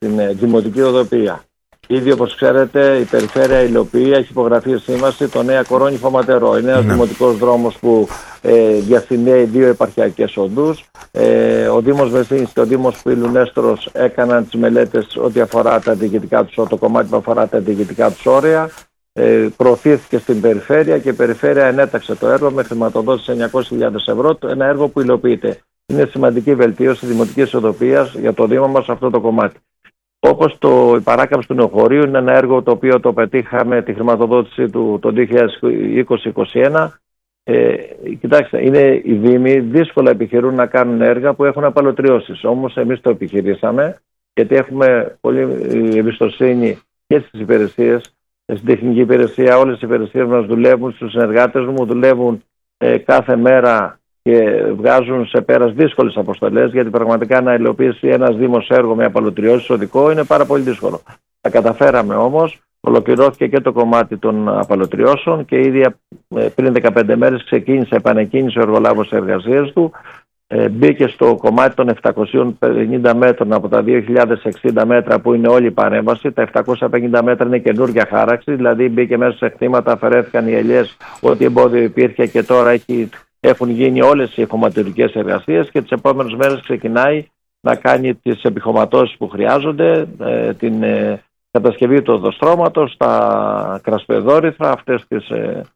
στην δημοτική οδοποιία. Ήδη, όπως ξέρετε, η περιφέρεια υλοποιεί, έχει υπογραφεί η σύμβαση το Νέα Κορώνη Φωματερό. Είναι ένας δημοτικός δρόμος που διασυνδέει δύο επαρχιακές οδούς. Ο Δήμος Μεσίνης και ο Δήμος Πύλου Νέστορος έκαναν τις μελέτες ό,τι αφορά τα διοικητικά τους, το κομμάτι που αφορά τα διοικητικά τους όρια. Προωθήθηκε στην περιφέρεια και η περιφέρεια ενέταξε το έργο με χρηματοδότηση 900.000 ευρώ. Ένα έργο που υλοποιείται. Είναι σημαντική βελτίωση δημοτικής οδοποιίας για το Δήμο μας αυτό το κομμάτι. Όπως η παράκαμψη του νεοχωρίου είναι ένα έργο το οποίο το πετύχαμε τη χρηματοδότησή του το 2020-2021. Κοιτάξτε, είναι οι Δήμοι δύσκολα επιχειρούν να κάνουν έργα που έχουν απαλωτριώσεις. Όμως εμείς το επιχειρήσαμε, γιατί έχουμε πολύ εμπιστοσύνη και στις υπηρεσίες, στην τεχνική υπηρεσία. Όλες οι υπηρεσίες μας δουλεύουν, στους συνεργάτες μου δουλεύουν κάθε μέρα και βγάζουν σε πέρας δύσκολες αποστολές, γιατί πραγματικά να υλοποιήσει ένας Δήμος έργο με απαλωτριώσεις οδικό είναι πάρα πολύ δύσκολο. Τα καταφέραμε όμως, ολοκληρώθηκε και το κομμάτι των απαλωτριώσεων και ήδη πριν 15 μέρες επανεκκίνησε ο εργολάβος τις εργασίες του. Μπήκε στο κομμάτι των 750 μέτρων από τα 2.060 μέτρα που είναι όλη η παρέμβαση. Τα 750 μέτρα είναι καινούργια χάραξη, δηλαδή μπήκε μέσα σε χτήματα, αφαιρέθηκαν οι ελιές, ό,τι εμπόδιο υπήρχε και τώρα έχουν γίνει όλες οι εχωματουργικές εργασίες και τις επόμενες μέρες ξεκινάει να κάνει τις επιχωματώσεις που χρειάζονται, την κατασκευή του οδοστρώματος, τα κρασπεδόρυθρα, αυτές τις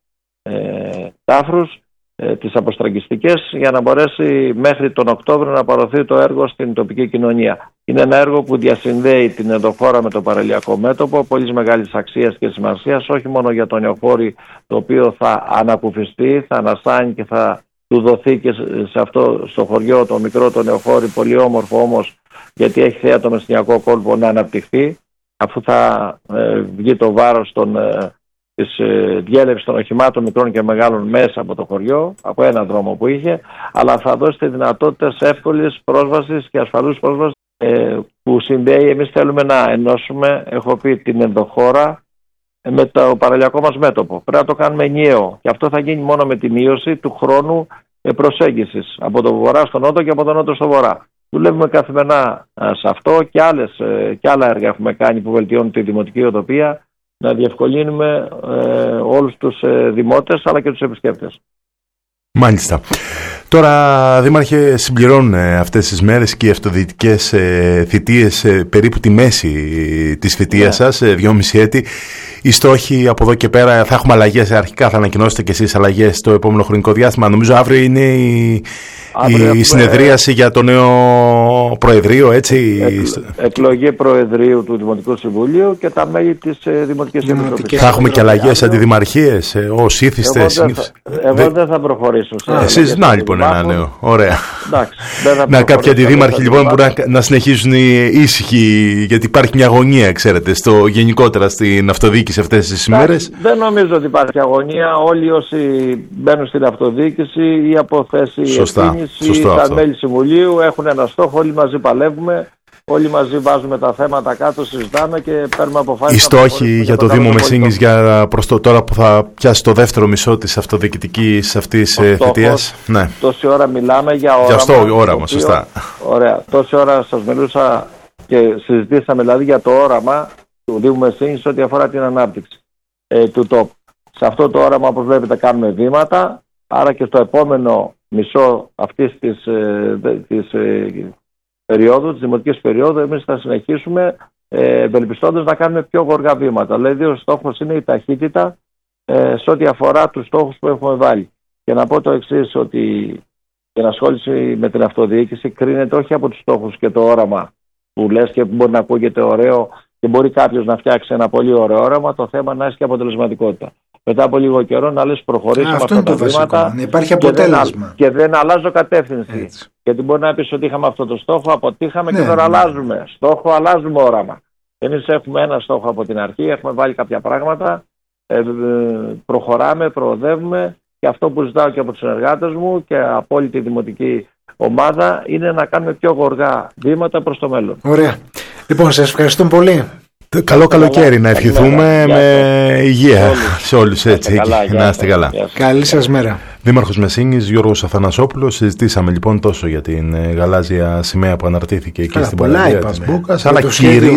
τάφρους, τις αποστραγγιστικές, για να μπορέσει μέχρι τον Οκτώβριο να παρωθεί το έργο στην τοπική κοινωνία. Είναι ένα έργο που διασυνδέει την ενδοχώρα με το παραλιακό μέτωπο, πολύ μεγάλης αξίας και σημασίας, όχι μόνο για τον νεοχώρη, το οποίο θα ανακουφιστεί, θα ανασάνει και θα του δοθεί και σε αυτό στο χωριό το μικρό το νεοχώρη, πολύ όμορφο όμως, γιατί έχει θέα το μεσηνιακό κόλπο να αναπτυχθεί, αφού θα βγει το βάρος της διέλευσης των οχημάτων μικρών και μεγάλων μέσα από το χωριό, από έναν δρόμο που είχε, αλλά θα δώσει τη δυνατότητα εύκολης πρόσβασης και ασφαλούς πρόσβασης που συνδέει. Εμείς θέλουμε να ενώσουμε, έχω πει, την ενδοχώρα με το παραλιακό μας μέτωπο. Πρέπει να το κάνουμε ενιαίο και αυτό θα γίνει μόνο με τη μείωση του χρόνου προσέγγισης από το βορρά στον νότο και από τον νότο στο βορρά. Δουλεύουμε καθημερινά σε αυτό και άλλα έργα έχουμε κάνει που βελτιώνουν τη δημοτική οδοποιία, να διευκολύνουμε όλους τους δημότες αλλά και τους επισκέπτες. Μάλιστα. Τώρα, Δήμαρχε, συμπληρώνουν αυτές τις μέρες και οι αυτοδιοικητικές θητείες περίπου τη μέση της θητείας σας, 2,5 έτη. Οι στόχοι από εδώ και πέρα θα έχουμε αλλαγές. Αρχικά θα ανακοινώσετε και εσείς αλλαγές στο επόμενο χρονικό διάστημα. Νομίζω αύριο είναι η συνεδρίαση για το νέο Προεδρείο, έτσι. Εκλογή Προεδρείου του Δημοτικού Συμβουλίου και τα μέλη της Δημοτικής Επιτροπής. Θα έχουμε και αλλαγές αντιδημαρχίες, ως ήθιστε. Εγώ δεν θα προχωρήσω. Εσείς, να λοιπόν ένα νέο. Ωραία. Να κάποιοι αντιδήμαρχοι λοιπόν μπορούν να συνεχίσουν ήσυχοι, γιατί υπάρχει μια αγωνία, ξέρετε, γενικότερα στην αυτοδιοίκηση αυτές τις ημέρες. Δεν νομίζω ότι υπάρχει αγωνία. Όλοι όσοι μπαίνουν στην αυτοδιοίκηση ή από θέση ευθύνης ή τα μέλη συμβουλίου έχουν ένα στόχο. Όλοι μαζί παλεύουμε. Όλοι μαζί βάζουμε τα θέματα κάτω, συζητάμε και παίρνουμε αποφάσεις. Οι στόχοι για το Δήμο Μεσίνης για προς το τώρα που θα πιάσει το δεύτερο μισό της αυτοδιοικητικής αυτής θητείας. Ναι. Τόση ώρα μιλάμε για όραμα. Για αυτό όραμα, σωστά. Ωραία. Τόση ώρα σας μιλούσα και συζητήσαμε δηλαδή για το όραμα του Δήμου Μεσίνης ό,τι αφορά την ανάπτυξη του τόπου. Σε αυτό το όραμα, όπως βλέπετε, κάνουμε βήματα. Άρα και στο επόμενο μισό αυτής της περίοδου, της δημοτικής περίοδου, εμείς θα συνεχίσουμε ευελπιστώντας να κάνουμε πιο γοργά βήματα. Δηλαδή ο στόχος είναι η ταχύτητα σε ό,τι αφορά τους στόχους που έχουμε βάλει. Και να πω το εξής, ότι η ενασχόληση με την αυτοδιοίκηση κρίνεται όχι από τους στόχους και το όραμα που λες και που μπορεί να ακούγεται ωραίο και μπορεί κάποιος να φτιάξει ένα πολύ ωραίο όραμα, το θέμα να έχει και αποτελεσματικότητα. Μετά από λίγο καιρό να λες προχωρήσουμε αυτά τα βήματα να υπάρχει αποτέλεσμα. Και δεν αλλάζω κατεύθυνση. Έτσι. Γιατί μπορεί να πεις ότι είχαμε αυτό το στόχο, αποτύχαμε και τώρα αλλάζουμε. Στόχο, αλλάζουμε όραμα. Εμείς έχουμε ένα στόχο από την αρχή, έχουμε βάλει κάποια πράγματα, προχωράμε, προοδεύουμε και αυτό που ζητάω και από τους συνεργάτες μου και από όλη τη δημοτική ομάδα είναι να κάνουμε πιο γοργά βήματα προς το μέλλον. Ωραία. Λοιπόν, σας ευχαριστούμε πολύ. Καλό καλοκαίρι να ευχηθούμε με υγεία σε όλους, έτσι. Να είστε καλά. Καλή σας μέρα. Δήμαρχος Μεσίνης, Γιώργος Αθανασόπουλος. Συζητήσαμε λοιπόν τόσο για την γαλάζια σημαία που αναρτήθηκε εκεί στην παραλία της Μπούκας, αλλά κυρίως